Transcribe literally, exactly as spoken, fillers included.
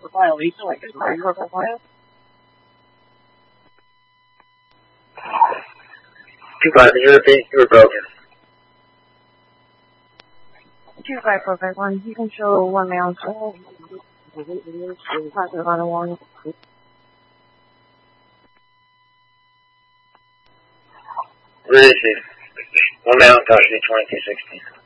profile, Lisa, like it's my your profile. Two five, you repeat, you were broken. Two five four five one. You can show one male soul. Positive on a one. Where is he? One male, custody, twenty-two sixteen.